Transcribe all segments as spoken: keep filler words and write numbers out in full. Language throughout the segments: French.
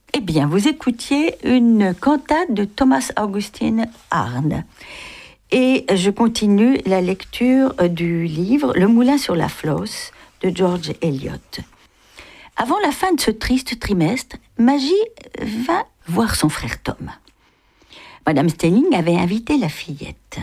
Eh bien, vous écoutiez une cantate de Thomas Augustin Arndt. Et je continue la lecture du livre « Le moulin sur la Flosse » de George Eliot. Avant la fin de ce triste trimestre, Magie vint voir son frère Tom. Madame Stelling avait invité la fillette.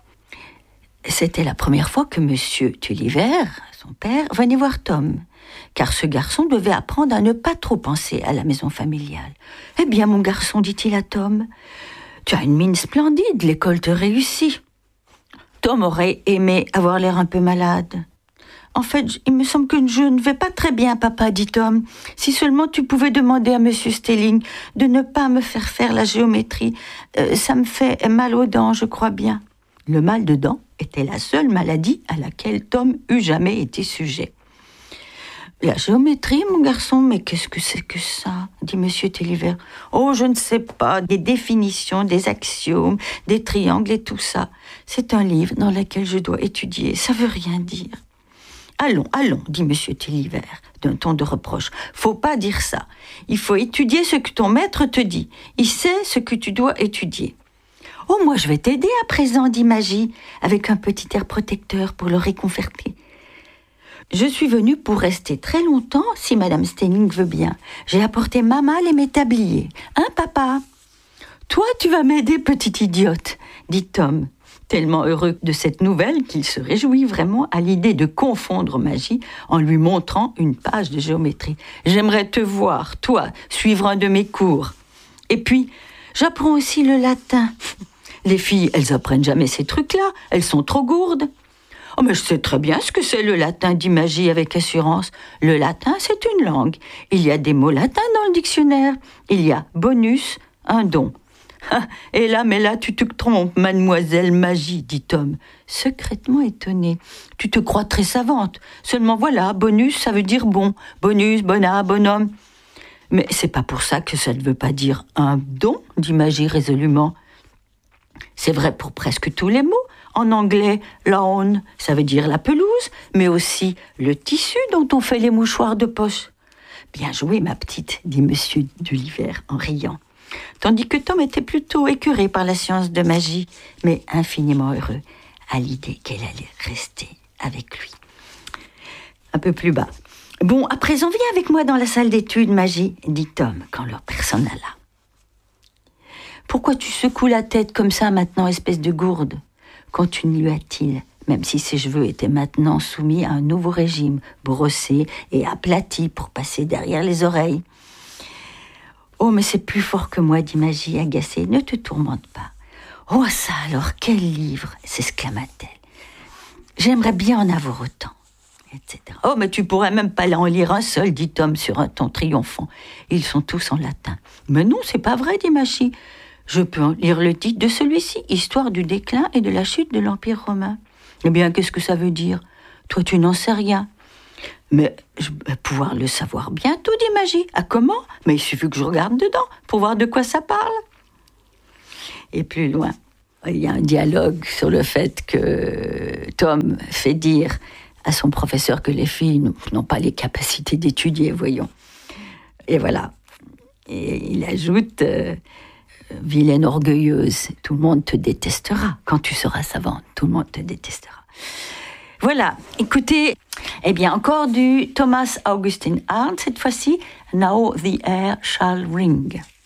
C'était la première fois que Monsieur Tulliver, son père, venait voir Tom, car ce garçon devait apprendre à ne pas trop penser à la maison familiale. « Eh bien, mon garçon, dit-il à Tom, tu as une mine splendide, l'école te réussit. » Tom aurait aimé avoir l'air un peu malade. « En fait, il me semble que je ne vais pas très bien, papa, dit Tom. Si seulement tu pouvais demander à Monsieur Stelling de ne pas me faire faire la géométrie. Euh, ça me fait mal aux dents, je crois bien. » Le mal de dents était la seule maladie à laquelle Tom eût jamais été sujet. « La géométrie, mon garçon, mais qu'est-ce que c'est que ça ?» dit Monsieur Tulliver. « Oh, je ne sais pas, des définitions, des axiomes, des triangles et tout ça. C'est un livre dans lequel je dois étudier, ça veut rien dire. » « Allons, allons, dit Monsieur Tulliver, d'un ton de reproche. Faut pas dire ça. Il faut étudier ce que ton maître te dit. Il sait ce que tu dois étudier. »« Oh, moi je vais t'aider à présent, dit Magie, avec un petit air protecteur pour le réconforter. Je suis venue pour rester très longtemps, si Madame Stelling veut bien. J'ai apporté ma malle et mes tabliers. Hein, papa ? Toi, tu vas m'aider, petite idiote, dit Tom, tellement heureux de cette nouvelle qu'il se réjouit vraiment à l'idée de confondre Magie en lui montrant une page de géométrie. J'aimerais te voir, toi, suivre un de mes cours. Et puis, j'apprends aussi le latin. Les filles, elles apprennent jamais ces trucs-là, elles sont trop gourdes. Oh, mais je sais très bien ce que c'est le latin, dit Magie avec assurance. Le latin, c'est une langue. Il y a des mots latins dans le dictionnaire. Il y a bonus, un don. Et là, mais là, tu te trompes, mademoiselle Magie, dit Tom, secrètement étonné. Tu te crois très savante. Seulement voilà, bonus, ça veut dire bon. Bonus, bona, bonhomme. Mais c'est pas pour ça que ça ne veut pas dire un don, dit Magie résolument. C'est vrai pour presque tous les mots. En anglais, lawn, ça veut dire la pelouse, mais aussi le tissu dont on fait les mouchoirs de poche. Bien joué, ma petite, dit Monsieur Tulliver en riant. Tandis que Tom était plutôt écœuré par la science de Magie, mais infiniment heureux à l'idée qu'elle allait rester avec lui. Un peu plus bas. « Bon, à présent, viens avec moi dans la salle d'études, Magie, dit Tom, quand leur personne alla. « Pourquoi tu secoues la tête comme ça maintenant, espèce de gourde ?» continua-t-il, même si ses cheveux étaient maintenant soumis à un nouveau régime, brossés et aplatis pour passer derrière les oreilles. « Oh, mais c'est plus fort que moi, dit Magie, agacée. Ne te tourmente pas. »« Oh, ça alors, quel livre !» s'exclama-t-elle. « J'aimerais bien en avoir autant. » et cetera. « Oh, mais tu pourrais même pas en lire un seul, dit Tom sur un ton triomphant. Ils sont tous en latin. »« Mais non, c'est pas vrai, dit Magie. Je peux en lire le titre de celui-ci, Histoire du déclin et de la chute de l'Empire romain. » Eh bien, qu'est-ce que ça veut dire ? Toi, tu n'en sais rien. Mais je vais pouvoir le savoir bientôt, dit Magie. Ah, comment ? Mais il suffit que je regarde dedans pour voir de quoi ça parle. Et plus loin, il y a un dialogue sur le fait que Tom fait dire à son professeur que les filles n'ont pas les capacités d'étudier, voyons. Et voilà. Et il ajoute euh, « Vilaine orgueilleuse, tout le monde te détestera. Quand tu seras savante, tout le monde te détestera. » Voilà, écoutez, eh bien encore du Thomas Augustin Arndt, cette fois-ci, Now the air shall ring.